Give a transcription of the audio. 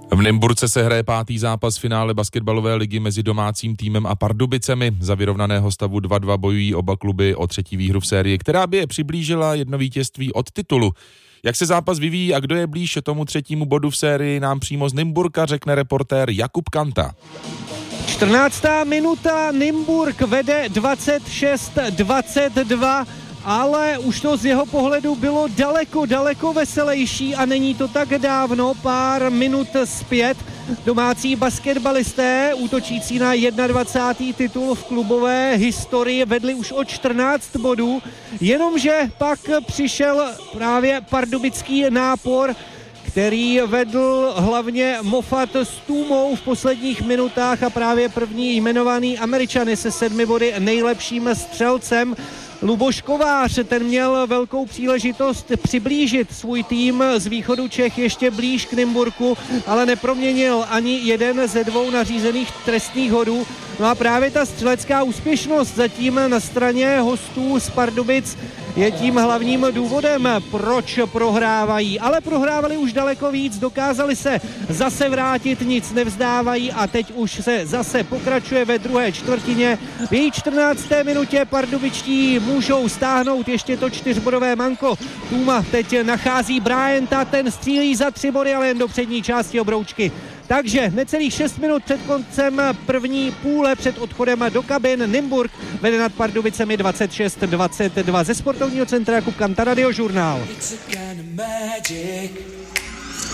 V Nymburce se hraje 5. zápas finále basketbalové ligy mezi domácím týmem a Pardubicemi. Za vyrovnaného stavu 2-2 bojují oba kluby o 3. výhru v sérii, která by je přiblížila jedno vítězství od titulu. Jak se zápas vyvíjí a kdo je blíž tomu 3. bodu v sérii, nám přímo z Nymburka řekne reportér Jakub Kanta. 14. minuta, Nymburk vede 26-22, ale už to z jeho pohledu bylo daleko veselější a není to tak dávno, pár minut zpět. Domácí basketbalisté, útočící na 21. titul v klubové historii, vedli už o 14 bodů, jenomže pak přišel právě pardubický nápor, který vedl hlavně Moffat s Tůmou v posledních minutách a právě první jmenovaný Američan je se 7 body nejlepším střelcem. Luboš Kovář, ten měl velkou příležitost přiblížit svůj tým z východu Čech ještě blíž k Nymburku, ale neproměnil ani jeden ze 2 nařízených trestných hodů. No a právě ta střelecká úspěšnost zatím na straně hostů z Pardubic je tím hlavním důvodem, proč prohrávají. Ale prohrávali už daleko víc, dokázali se zase vrátit, nic nevzdávají a teď už se zase pokračuje ve druhé čtvrtině. V její 14. minutě pardubičtí můžou stáhnout ještě to 4bodové manko. Tůma teď nachází Bryanta, ten střílí za 3 body, ale jen do přední části obroučky. Takže necelých 6 minut před koncem první půle, před odchodem do kabin, Nymburk vede nad Pardubicemi 26-22. Ze sportovního centra Jakub Kanta, Radiožurnál.